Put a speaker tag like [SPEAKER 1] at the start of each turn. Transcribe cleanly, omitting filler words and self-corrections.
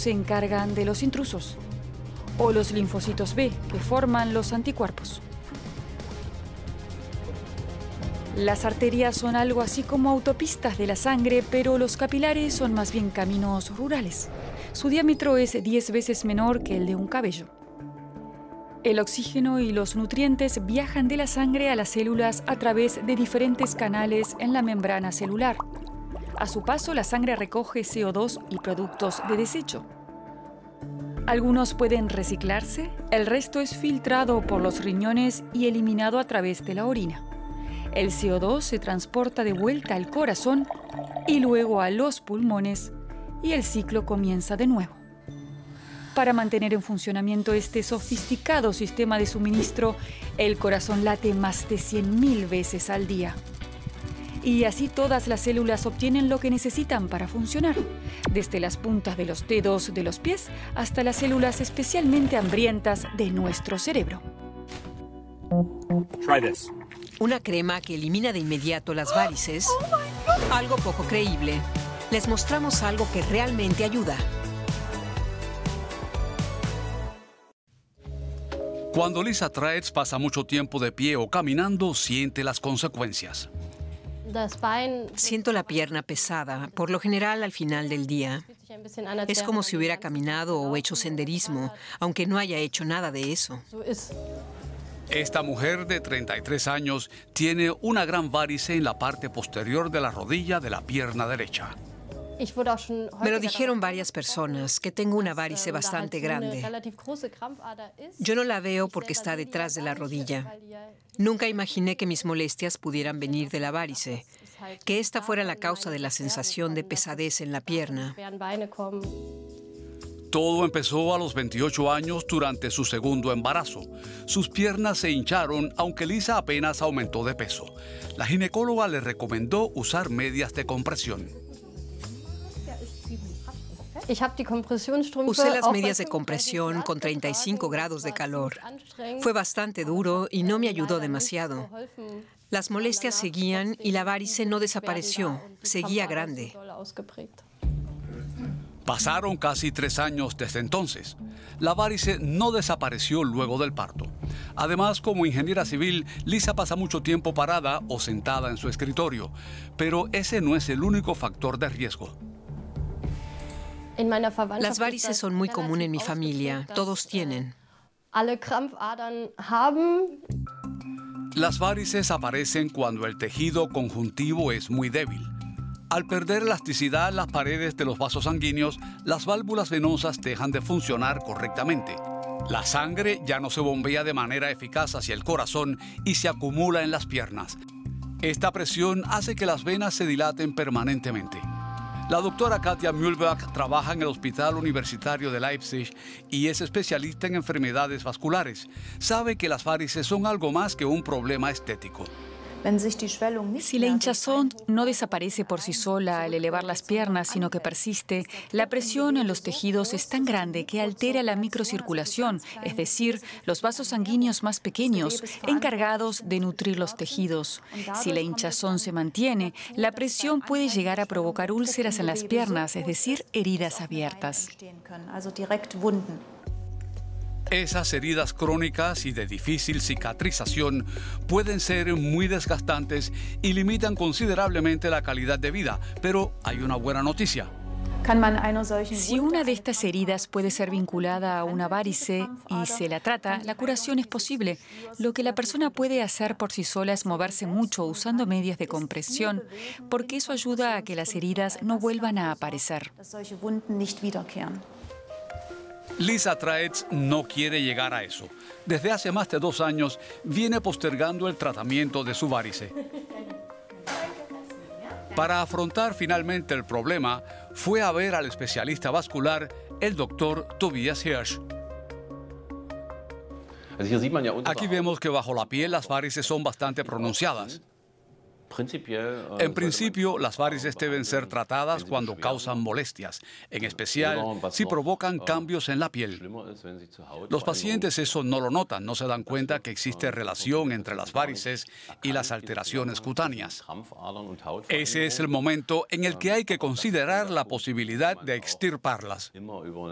[SPEAKER 1] se encargan de los intrusos, o los linfocitos B, que forman los anticuerpos. Las arterias son algo así como autopistas de la sangre, pero los capilares son más bien caminos rurales. Su diámetro es 10 veces menor que el de un cabello. El oxígeno y los nutrientes viajan de la sangre a las células a través de diferentes canales en la membrana celular. A su paso, la sangre recoge CO2 y productos de desecho. Algunos pueden reciclarse, el resto es filtrado por los riñones y eliminado a través de la orina. El CO2 se transporta de vuelta al corazón y luego a los pulmones, y el ciclo comienza de nuevo. Para mantener en funcionamiento este sofisticado sistema de suministro, el corazón late más de 100.000 veces al día. Y así todas las células obtienen lo que necesitan para funcionar, desde las puntas de los dedos de los pies hasta las células especialmente hambrientas de nuestro cerebro.
[SPEAKER 2] Try this.
[SPEAKER 3] Una crema que elimina de inmediato las varices. Algo poco creíble. Les mostramos algo que realmente ayuda.
[SPEAKER 4] Cuando Lisa Traetz pasa mucho tiempo de pie o caminando, siente las consecuencias.
[SPEAKER 3] Siento la pierna pesada, por lo general al final del día. Es como si hubiera caminado o hecho senderismo, aunque no haya hecho nada de eso.
[SPEAKER 4] Esta mujer de 33 años tiene una gran varice en la parte posterior de la rodilla de la pierna derecha.
[SPEAKER 3] Me lo dijeron varias personas, que tengo una varice bastante grande. Yo no la veo porque está detrás de la rodilla. Nunca imaginé que mis molestias pudieran venir de la varice, que esta fuera la causa de la sensación de pesadez en la pierna.
[SPEAKER 4] Todo empezó a los 28 años durante su segundo embarazo. Sus piernas se hincharon, aunque Lisa apenas aumentó de peso. La ginecóloga le recomendó usar medias de compresión.
[SPEAKER 3] Usé las medias de compresión con 35 grados de calor. Fue bastante duro y no me ayudó demasiado. Las molestias seguían y la varice no desapareció, seguía grande.
[SPEAKER 4] Pasaron casi 3 años desde entonces. La varice no desapareció luego del parto. Además, como ingeniera civil, Lisa pasa mucho tiempo parada o sentada en su escritorio. Pero ese no es el único factor de riesgo.
[SPEAKER 3] Las varices son muy comunes en mi familia. Todos tienen.
[SPEAKER 4] Las varices aparecen cuando el tejido conjuntivo es muy débil. Al perder elasticidad en las paredes de los vasos sanguíneos, las válvulas venosas dejan de funcionar correctamente. La sangre ya no se bombea de manera eficaz hacia el corazón y se acumula en las piernas. Esta presión hace que las venas se dilaten permanentemente. La doctora Katja Mühlbach trabaja en el Hospital Universitario de Leipzig y es especialista en enfermedades vasculares. Sabe que las varices son algo más que un problema estético.
[SPEAKER 1] Si la hinchazón no desaparece por sí sola al elevar las piernas, sino que persiste, la presión en los tejidos es tan grande que altera la microcirculación, es decir, los vasos sanguíneos más pequeños, encargados de nutrir los tejidos. Si la hinchazón se mantiene, la presión puede llegar a provocar úlceras en las piernas, es decir, heridas abiertas.
[SPEAKER 4] Esas heridas crónicas y de difícil cicatrización pueden ser muy desgastantes y limitan considerablemente la calidad de vida. Pero hay una buena noticia.
[SPEAKER 1] Si una de estas heridas puede ser vinculada a una varice y se la trata, la curación es posible. Lo que la persona puede hacer por sí sola es moverse mucho usando medias de compresión, porque eso ayuda a que las heridas no vuelvan a aparecer.
[SPEAKER 4] Lisa Traetz no quiere llegar a eso. Desde hace más de 2 años viene postergando el tratamiento de su varice. Para afrontar finalmente el problema, fue a ver al especialista vascular, el doctor Tobias Hirsch. Aquí vemos que bajo la piel las varices son bastante pronunciadas. En principio, las varices deben ser tratadas cuando causan molestias, en especial si provocan cambios en la piel. Los pacientes eso no lo notan, no se dan cuenta que existe relación entre las varices y las alteraciones cutáneas. Ese es el momento en el que hay que considerar la posibilidad de extirparlas.